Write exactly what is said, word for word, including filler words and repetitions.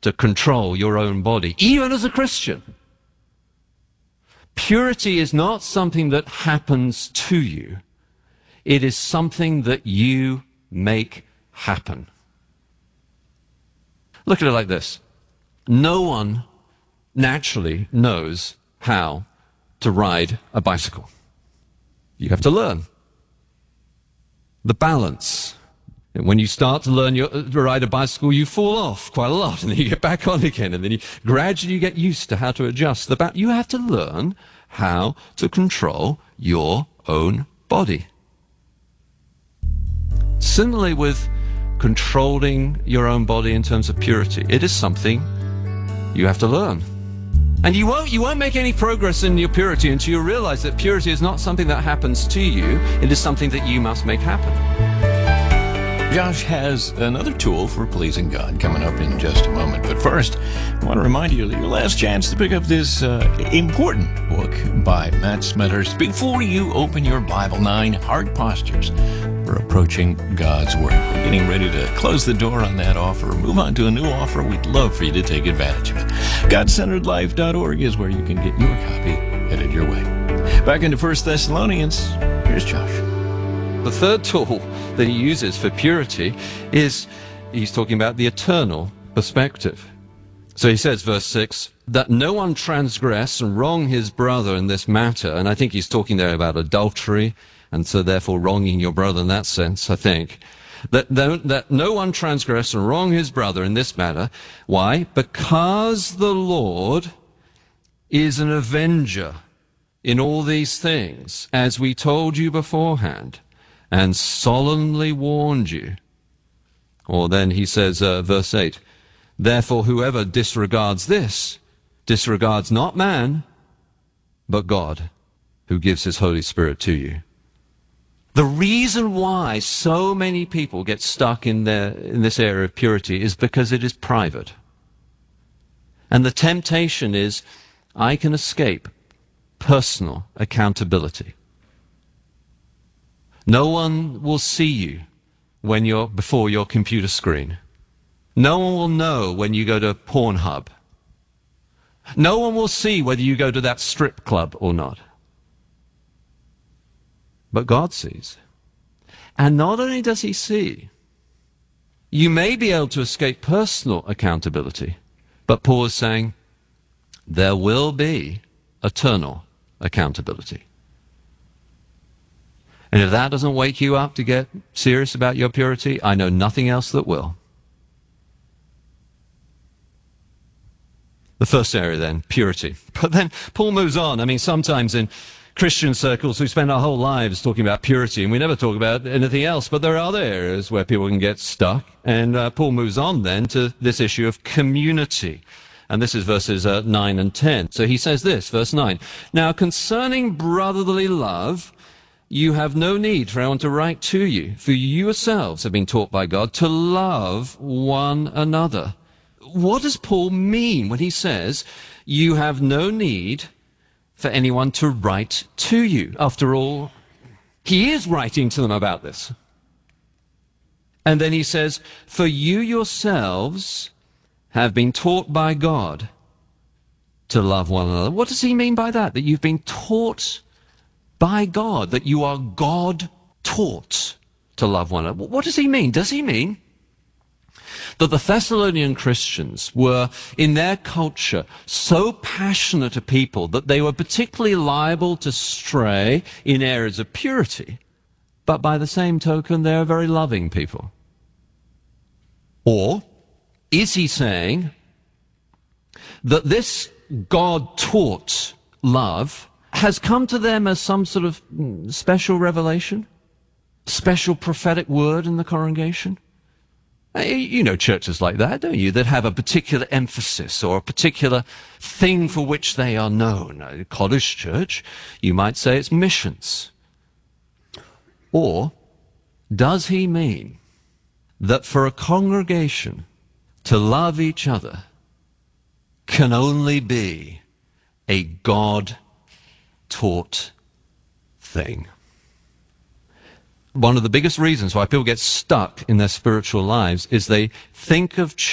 to control your own body, even as a Christian. Purity is not something that happens to you. It is something that you make happen. Look at it like this. No one naturally knows how to ride a bicycle. You have to learn. The balance. When you start to learn your, to ride a bicycle, you fall off quite a lot, and then you get back on again, and then you gradually get used to how to adjust the balance. You have to learn how to control your own body. Similarly with controlling your own body in terms of purity, it is something you have to learn. And you won't, you won't make any progress in your purity until you realize that purity is not something that happens to you, it is something that you must make happen. Josh has another tool for pleasing God coming up in just a moment. But first, I want to remind you that your last chance to pick up this uh, important book by Matt Smethurst before you open your Bible, Nine Heart Postures for Approaching God's Word. We're getting ready to close the door on that offer, move on to a new offer. We'd love for you to take advantage of it. God Centered Life dot org is where you can get your copy headed your way. Back into First Thessalonians, here's Josh. The third tool that he uses for purity is, he's talking about the eternal perspective. So he says, verse six, that no one transgress and wrong his brother in this matter. And I think he's talking there about adultery, and so therefore wronging your brother in that sense, I think. That, that no one transgress and wrong his brother in this matter. Why? Because the Lord is an avenger in all these things, as we told you beforehand, and solemnly warned you. Or then he says, uh, verse eight, therefore whoever disregards this, disregards not man, but God, who gives his Holy Spirit to you. The reason why so many people get stuck in, their, in this area of purity is because it is private. And the temptation is, I can escape personal accountability. No one will see you when you're before your computer screen. No one will know when you go to Pornhub. No one will see whether you go to that strip club or not. But God sees. And not only does he see, you may be able to escape personal accountability, but Paul is saying there will be eternal accountability. And if that doesn't wake you up to get serious about your purity, I know nothing else that will. The first area then, purity. But then Paul moves on. I mean, sometimes in Christian circles we spend our whole lives talking about purity and we never talk about anything else. But there are other areas where people can get stuck. And uh, Paul moves on then to this issue of community. And this is verses uh, nine and ten. So he says this, verse nine. Now concerning brotherly love, you have no need for anyone to write to you, for you yourselves have been taught by God to love one another. What does Paul mean when he says you have no need for anyone to write to you? After all, he is writing to them about this. And then he says, for you yourselves have been taught by God to love one another. What does he mean by that? That you've been taught by God, that you are God-taught to love one another. What does he mean? Does he mean that the Thessalonian Christians were, in their culture, so passionate a people that they were particularly liable to stray in areas of purity, but by the same token, they are very loving people? Or is he saying that this God-taught love has come to them as some sort of special revelation, special prophetic word in the congregation? You know churches like that, don't you, that have a particular emphasis or a particular thing for which they are known. A cottage church, you might say it's missions. Or does he mean that for a congregation to love each other can only be a God taught thing? One of the biggest reasons why people get stuck in their spiritual lives is they think of